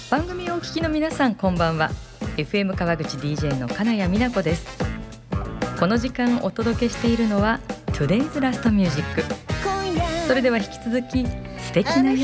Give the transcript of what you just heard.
番組をお聞きの皆さん、こんばんは。 FM 川口 DJ の金谷美奈子です。この時間お届けしているのは Today's Last Music。 それでは引き続き素敵な夜